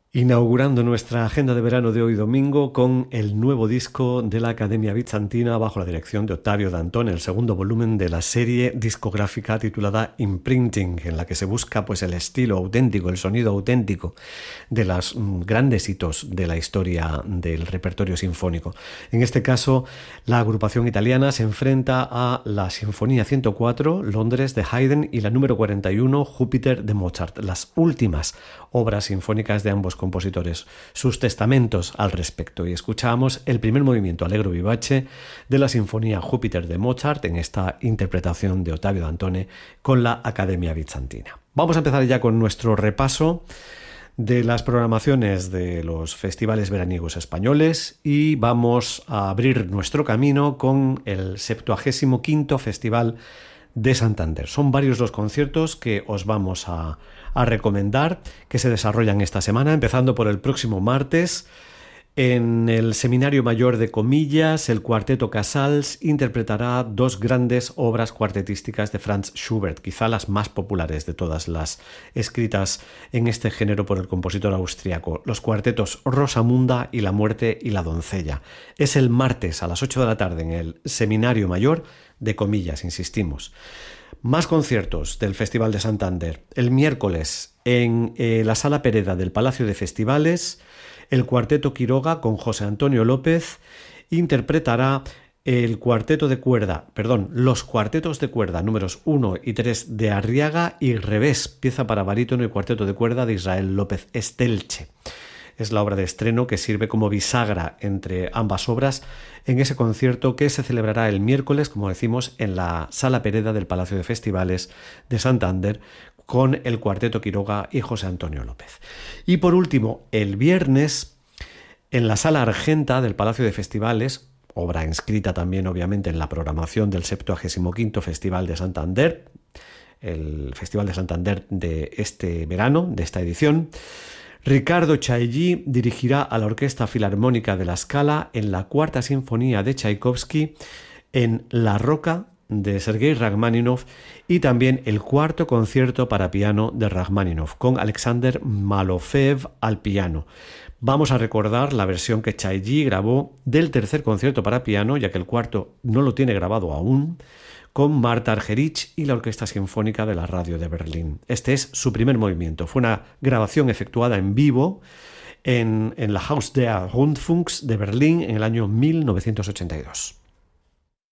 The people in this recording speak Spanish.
Inaugurando nuestra agenda de verano de hoy domingo con el nuevo disco de la Academia Bizantina bajo la dirección de Ottavio Dantone, el segundo volumen de la serie discográfica titulada Imprinting, en la que se busca pues el estilo auténtico, el sonido auténtico de los grandes hitos de la historia del repertorio sinfónico. En este caso, la agrupación italiana se enfrenta a la Sinfonía 104, Londres, de Haydn, y la número 41, Júpiter, de Mozart, las últimas obras sinfónicas de ambos compositores, sus testamentos al respecto. Y escuchamos el primer movimiento allegro vivace de la Sinfonía Júpiter de Mozart en esta interpretación de Ottavio Dantone con la Academia Bizantina. Vamos a empezar ya con nuestro repaso de las programaciones de los festivales veraniegos españoles y vamos a abrir nuestro camino con el 75º Festival de Santander. Son varios los conciertos que os vamos a recomendar que se desarrollan esta semana, empezando por el próximo martes. En el Seminario Mayor de Comillas, el Cuarteto Casals interpretará dos grandes obras cuartetísticas de Franz Schubert, quizá las más populares de todas las escritas en este género por el compositor austriaco, los cuartetos Rosamunda y La Muerte y la Doncella. Es el martes a las 8 de la tarde en el Seminario Mayor de Comillas, insistimos. Más conciertos del Festival de Santander. El miércoles en la Sala Pereda del Palacio de Festivales, el Cuarteto Quiroga con José Antonio López interpretará los cuartetos de cuerda números 1 y 3 de Arriaga y Revés, pieza para barítono y cuarteto de cuerda de Israel López Estelche. Es la obra de estreno que sirve como bisagra entre ambas obras en ese concierto que se celebrará el miércoles, como decimos, en la Sala Pereda del Palacio de Festivales de Santander con el Cuarteto Quiroga y José Antonio López. Y por último, el viernes, en la Sala Argenta del Palacio de Festivales, obra inscrita también obviamente en la programación del 75º Festival de Santander, el Festival de Santander de este verano, de esta edición, Ricardo Chailly dirigirá a la Orquesta Filarmónica de La Scala en la Cuarta Sinfonía de Tchaikovsky, en La Roca de Sergei Rachmaninoff y también el cuarto concierto para piano de Rachmaninoff con Alexander Malofeev al piano. Vamos a recordar la versión que Chailly grabó del tercer concierto para piano, ya que el cuarto no lo tiene grabado aún, con Marta Argerich y la Orquesta Sinfónica de la Radio de Berlín. Este es su primer movimiento. Fue una grabación efectuada en vivo en la Haus der Rundfunks de Berlín en el año 1982.